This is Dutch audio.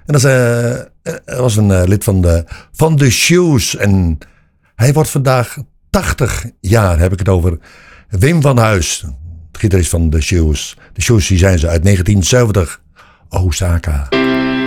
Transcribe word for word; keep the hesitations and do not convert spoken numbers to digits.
En dat is, uh, uh, was een uh, lid van de, van de Shoes. En hij wordt vandaag tachtig jaar, heb ik het over. Wim van Huis, de gitarist van de Shoes. De Shoes die zijn ze uit negentien zeventig. Osaka.